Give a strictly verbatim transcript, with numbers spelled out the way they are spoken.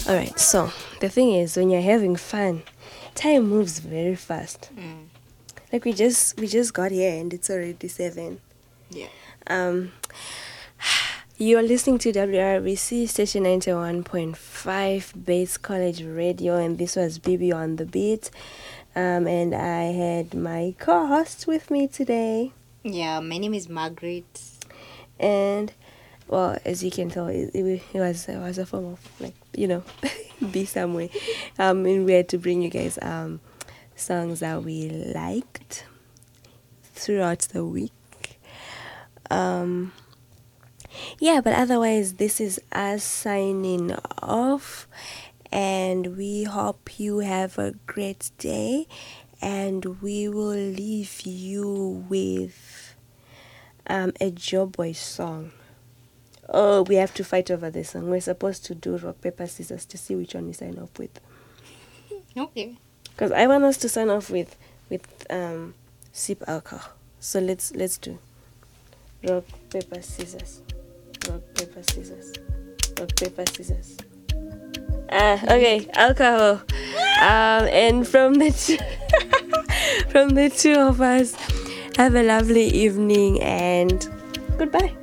All right. So the thing is, when you're having fun, time moves very fast. Mm. Like we just we just got here and it's already seven. Yeah. Um, you're listening to W R B C station ninety-one point five Bates College Radio, and this was B B on the beat. Um, and I had my co-host with me today, Yeah, my name is Margaret. and well, as you can tell, it, it, it was it was a form of like you know, be some way. Um, and we had to bring you guys um songs that we liked throughout the week. Um. Yeah, but otherwise, this is us signing off, and we hope you have a great day, and we will leave you with um, a Joe Boy song. Oh, we have to fight over this song. We're supposed to do rock, paper, scissors to see which one we sign off with. Okay. Because I want us to sign off with with um, sip alcohol. So let's let's do rock, paper, scissors. Rock, paper, scissors. Rock, paper, scissors. Ah, okay, alcohol. Um, and from the two, from the two of us, have a lovely evening and goodbye.